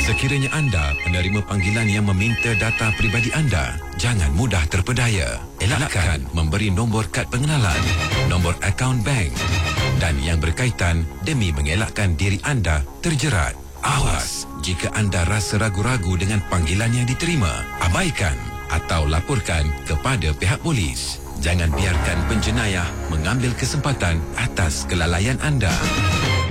Sekiranya anda menerima panggilan yang meminta data pribadi anda, jangan mudah terpedaya. Elakkan memberi nombor kad pengenalan, nombor akaun bank dan yang berkaitan demi mengelakkan diri anda terjerat. Awas, jika anda rasa ragu-ragu dengan panggilan yang diterima, abaikan atau laporkan kepada pihak polis. Jangan biarkan penjenayah mengambil kesempatan atas kelalaian anda.